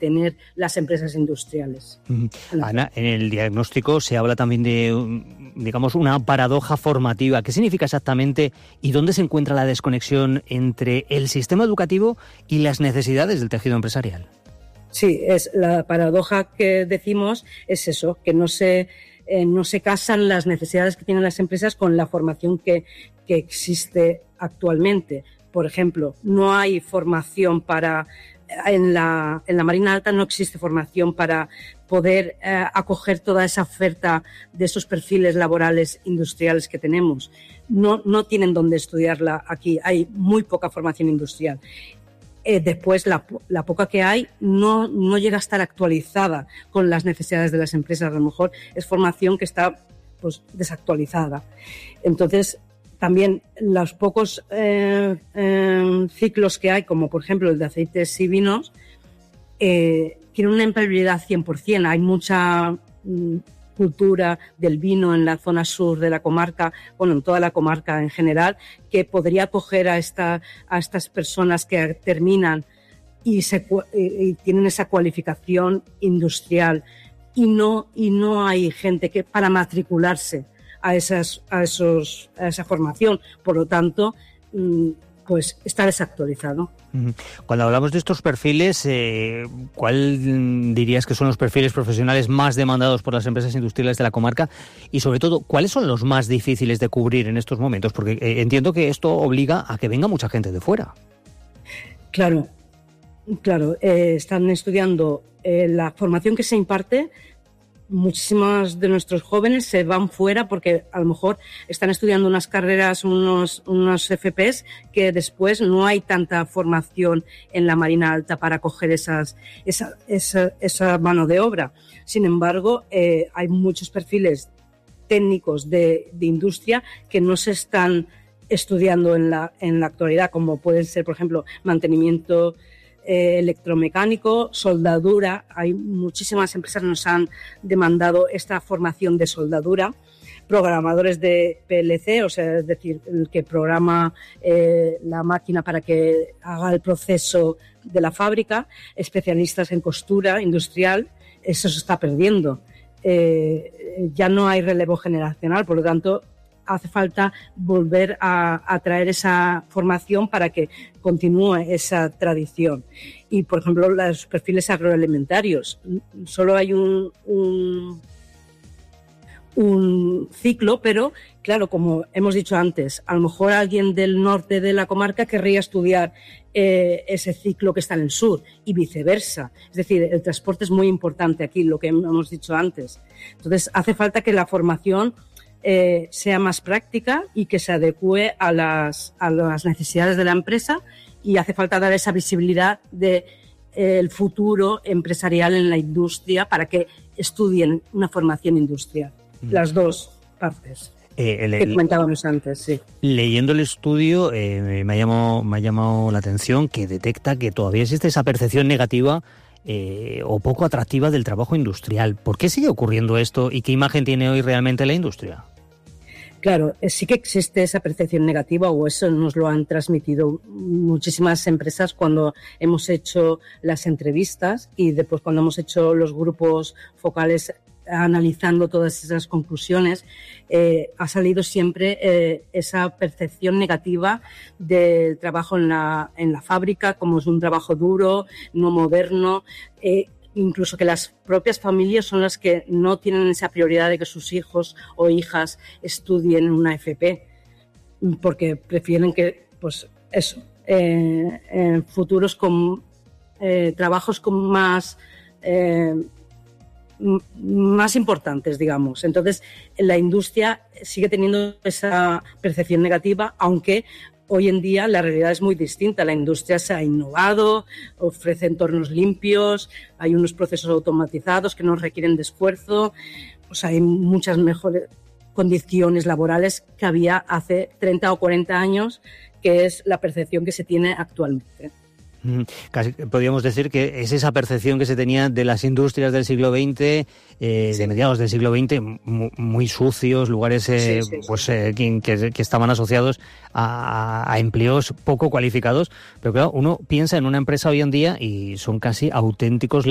mantener las empresas industriales. Ana, en el diagnóstico se habla también de, digamos, una paradoja formativa. ¿Qué significa exactamente y dónde se encuentra la desconexión entre el sistema educativo y las necesidades del tejido empresarial? Sí, es la paradoja que decimos es eso, que no se casan las necesidades que tienen las empresas con la formación que existe actualmente. Por ejemplo, no hay formación en la Marina Alta no existe formación para poder acoger toda esa oferta de esos perfiles laborales industriales que tenemos. No tienen dónde estudiarla aquí, hay muy poca formación industrial. Después, la poca que hay no llega a estar actualizada con las necesidades de las empresas. A lo mejor es formación que está pues desactualizada. Entonces, también los pocos ciclos que hay, como por ejemplo el de aceites y vinos, tienen una empleabilidad 100%. Hay mucha cultura del vino en la zona sur de la comarca, bueno, en toda la comarca en general, que podría acoger a estas personas que terminan y tienen esa cualificación industrial y no hay gente que para matricularse a esa formación. Por lo tanto, pues está desactualizado. Cuando hablamos de estos perfiles, ¿cuál dirías que son los perfiles profesionales más demandados por las empresas industriales de la comarca? Y sobre todo, ¿cuáles son los más difíciles de cubrir en estos momentos? Porque entiendo que esto obliga a que venga mucha gente de fuera. Claro. Están estudiando la formación que se imparte. Muchísimos de nuestros jóvenes se van fuera porque a lo mejor están estudiando unas carreras, unos FPs, que después no hay tanta formación en la Marina Alta para coger esa mano de obra. Sin embargo, hay muchos perfiles técnicos de industria que no se están estudiando en la actualidad, como pueden ser, por ejemplo, mantenimiento electromecánico, soldadura. Hay muchísimas empresas que nos han demandado esta formación de soldadura, programadores de PLC, o sea, es decir, el que programa la máquina para que haga el proceso de la fábrica, especialistas en costura industrial. Eso se está perdiendo. Ya no hay relevo generacional, por lo tanto hace falta volver a traer esa formación para que continúe esa tradición. Y, por ejemplo, los perfiles agroalimentarios. Solo hay un ciclo, pero, claro, como hemos dicho antes, a lo mejor alguien del norte de la comarca querría estudiar ese ciclo que está en el sur y viceversa. Es decir, el transporte es muy importante aquí, lo que hemos dicho antes. Entonces, hace falta que la formación sea más práctica y que se adecue a las necesidades de la empresa, y hace falta dar esa visibilidad de el futuro empresarial en la industria para que estudien una formación industrial. Las dos partes que comentábamos antes, sí. Leyendo el estudio me ha llamado la atención que detecta que todavía existe esa percepción negativa o poco atractiva del trabajo industrial. ¿Por qué sigue ocurriendo esto y qué imagen tiene hoy realmente la industria? Claro, sí que existe esa percepción negativa, o eso nos lo han transmitido muchísimas empresas cuando hemos hecho las entrevistas y después cuando hemos hecho los grupos focales analizando todas esas conclusiones. Ha salido siempre esa percepción negativa del trabajo en la fábrica, como es un trabajo duro, no moderno, incluso que las propias familias son las que no tienen esa prioridad de que sus hijos o hijas estudien una FP, porque prefieren que, pues eso, futuros con trabajos con más importantes, digamos. Entonces, la industria sigue teniendo esa percepción negativa, aunque hoy en día la realidad es muy distinta. La industria se ha innovado, ofrece entornos limpios, hay unos procesos automatizados que no requieren de esfuerzo, o sea, hay muchas mejores condiciones laborales que había hace 30 o 40 años, que es la percepción que se tiene actualmente. Casi podríamos decir que es esa percepción que se tenía de las industrias del siglo XX, de mediados del siglo XX, muy sucios, lugares que estaban asociados a empleos poco cualificados. Pero claro, uno piensa en una empresa hoy en día y son casi auténticos